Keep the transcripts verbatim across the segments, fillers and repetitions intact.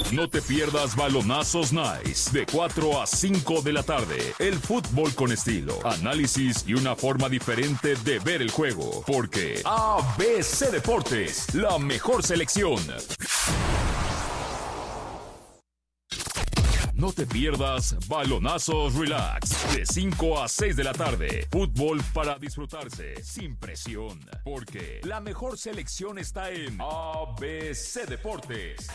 No te pierdas Balonazos Nice de cuatro a cinco de la tarde. El fútbol con estilo, análisis y una forma diferente de ver el juego. Porque A B C Deportes, la mejor selección. No te pierdas Balonazos Relax de cinco a seis de la tarde. Fútbol para disfrutarse sin presión. Porque la mejor selección está en A B C Deportes.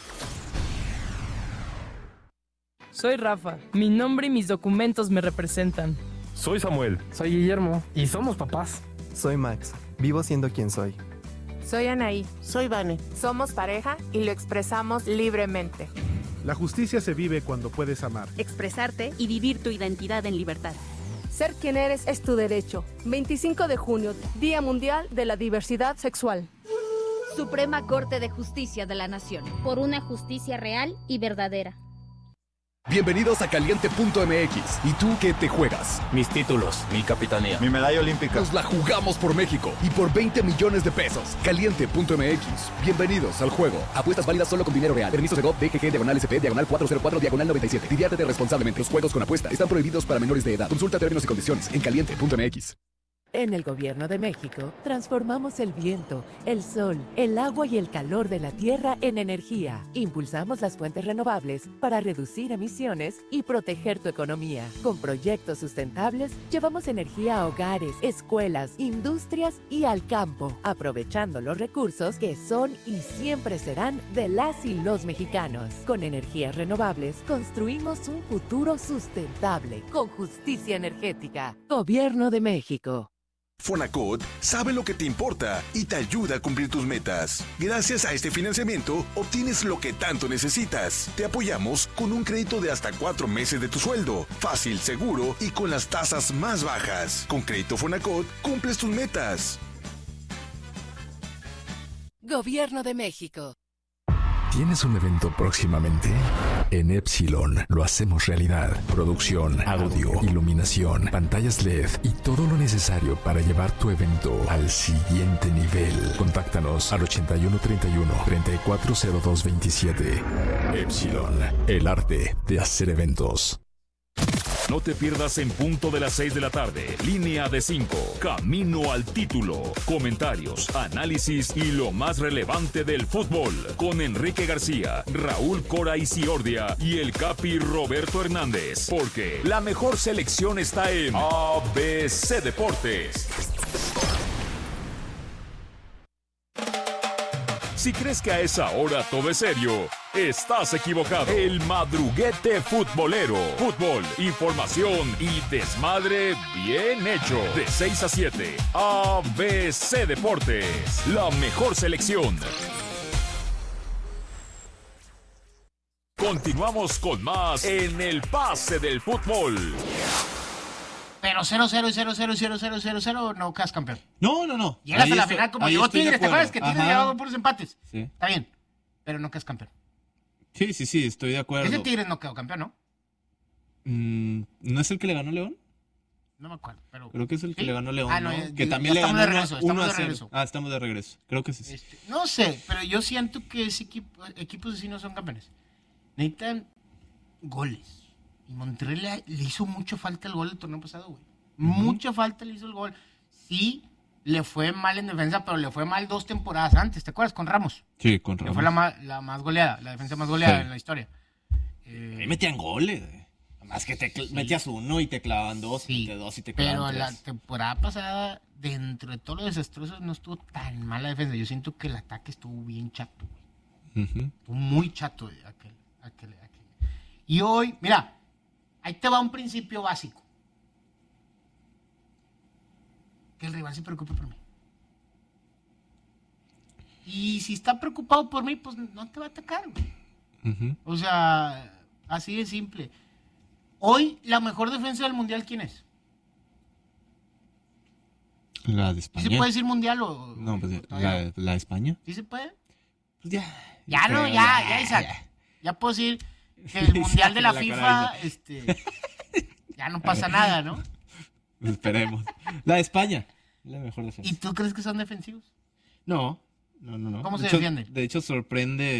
Soy Rafa. Mi nombre y mis documentos me representan. Soy Samuel. Soy Guillermo. Y somos papás. Soy Max. Vivo siendo quien soy. Soy Anaí. Soy Vane. Somos pareja y lo expresamos libremente. La justicia se vive cuando puedes amar, expresarte y vivir tu identidad en libertad. Ser quien eres es tu derecho. veinticinco de junio, Día Mundial de la Diversidad Sexual. Suprema Corte de Justicia de la Nación. Por una justicia real y verdadera. Bienvenidos a Caliente punto M X. ¿Y tú qué te juegas? Mis títulos, mi capitanía, mi medalla olímpica. Nos la jugamos por México y por veinte millones de pesos. Caliente punto M X. Bienvenidos al juego. Apuestas válidas solo con dinero real. Permiso Segov, D G G, diagonal S P, diagonal cuatro cero cuatro, diagonal noventa y siete. Diviértete responsablemente. Los juegos con apuesta están prohibidos para menores de edad. Consulta términos y condiciones en Caliente punto M X. En el Gobierno de México, transformamos el viento, el sol, el agua y el calor de la tierra en energía. Impulsamos las fuentes renovables para reducir emisiones y proteger tu economía. Con proyectos sustentables, llevamos energía a hogares, escuelas, industrias y al campo, aprovechando los recursos que son y siempre serán de las y los mexicanos. Con energías renovables, construimos un futuro sustentable, con justicia energética. Gobierno de México. Fonacot sabe lo que te importa y te ayuda a cumplir tus metas. Gracias a este financiamiento, obtienes lo que tanto necesitas. Te apoyamos con un crédito de hasta cuatro meses de tu sueldo. Fácil, seguro y con las tasas más bajas. Con Crédito Fonacot, cumples tus metas. Gobierno de México. ¿Tienes un evento próximamente? En Epsilon lo hacemos realidad. Producción, audio, iluminación, pantallas L E D y todo lo necesario para llevar tu evento al siguiente nivel. Contáctanos al ochenta y uno treinta y uno, treinta y cuatro cero dos veintisiete. Epsilon, el arte de hacer eventos. No te pierdas en punto de las seis de la tarde. Línea de cinco. Camino al título. Comentarios, análisis y lo más relevante del fútbol. Con Enrique García, Raúl Cora Isiordia y el Capi Roberto Hernández. Porque la mejor selección está en A B C Deportes. Si crees que a esa hora todo es serio, estás equivocado. El madruguete futbolero. Fútbol, información y desmadre bien hecho. De seis a siete, A B C Deportes. La mejor selección. Continuamos con más en el pase del fútbol. Pero cero cero cero cero cero cero cero cero no quedas campeón. No, no, no. Llegas Ahí a la estoy, final como ahí llegó estoy de Tigres, ¿te acuerdo. acuerdas que Tigres Ajá. llevaba por los empates? Sí. Está bien, pero no quedas campeón. Sí, sí, sí, estoy de acuerdo. Ese Tigres no quedó campeón, ¿no? Mm, ¿No es el que le ganó León? No me acuerdo, pero... Creo que es el que ¿Sí? le ganó León, Ah, no, ¿no? ya- Que ya también le estamos ganó de regreso, estamos uno a de cero. regreso. Ah, estamos de regreso. Creo que sí. Este, no sé, pero yo siento que ese equipo, equipos así no son campeones. Necesitan goles. Y Monterrey le, le hizo mucho falta el gol el torneo pasado, güey. Uh-huh. Mucha falta le hizo el gol. Sí, le fue mal en defensa, pero le fue mal dos temporadas antes. ¿Te acuerdas? Con Ramos. Sí, con Que Ramos. fue la más, la más goleada, la defensa más goleada Sí. en la historia. Eh, Ahí metían goles. eh. Más que te cl- Sí. metías uno y te clavaban dos, Sí, metías dos y te clavaban pero tres. la temporada pasada, dentro de todo lo desastroso, no estuvo tan mal la defensa. Yo siento que el ataque estuvo bien chato, güey. Uh-huh. Estuvo muy chato güey, aquel, aquel, aquel. Y hoy, mira, ahí te va un principio básico. Que el rival se preocupe por mí. Y si está preocupado por mí, pues no te va a atacar, güey. Uh-huh. O sea, así de simple. Hoy, la mejor defensa del mundial, ¿quién es? La de ¿Sí España. se puede decir mundial o...? No, pues o la, la de España. ¿Sí se puede? Pues ya. Ya no, creo, ya, ya, Isaac. Ya, ya puedo decir que el mundial de la, La FIFA, cara, este... ya no pasa nada, ¿no? Esperemos. La de España. La mejor defensa. ¿Y tú crees que son defensivos? No, no, no, no. ¿Cómo De se hecho- defienden? De hecho, sorprende